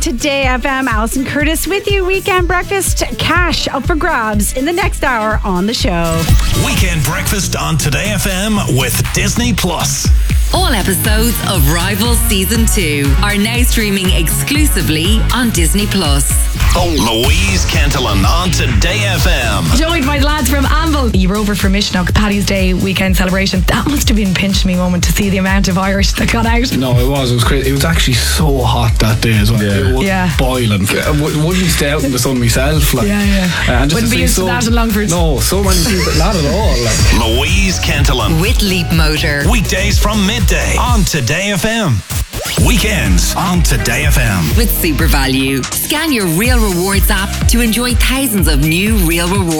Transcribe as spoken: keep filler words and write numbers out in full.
Today F M. Alison Curtis with you. Weekend breakfast, cash up for grabs in the next hour on the show. Weekend breakfast on Today F M with Disney Plus. All episodes of Rivals Season two are now streaming exclusively on Disney Plus. Louise Kentelan on Today F M. Joined by the lads from Anvil. You were over for Mishnock, Paddy's Day weekend celebration. That must have been pinch me moment to see the amount of Irish that got out. No, it was. It was crazy. It was actually so hot that day as well. Yeah. It was yeah. boiling. I w- wouldn't stay out in the sun myself. Like. Yeah, yeah. Uh, and just wouldn't to be used so, to that in Longford. No, so many people. Not at all. Like. Louise Kentelan. With Leap Motor. Weekdays from midday on Today F M. Weekends on Today F M. With Super Value. Scan your Real Rewards app to enjoy thousands of new Real Rewards.